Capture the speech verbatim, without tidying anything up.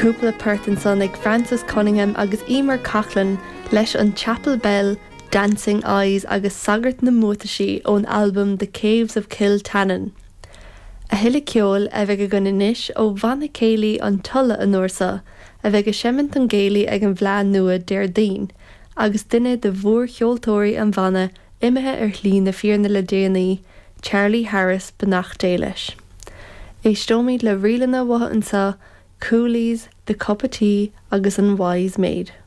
Cúpla Pertinson ag Francis Cunningham agus Emer Coughlin leis an Chapel Bell, Dancing Eyes agus sagart na mútaisí ón album The Caves of Kiltannin. A hiile ceol a bheith go niis ó bhanna céalaí an tulla an uairsa, a bheith go seimint an géalaí ag an bhlean nua déir daoin, agus duine de bhór cheoltóirí an bhanna imethe ar shlí na fíorna le déanaí, Charlie Harris benach déilis. É stómid le rialanna watha ansa, Coolies, The Cup of Tea agus an Wise Maid.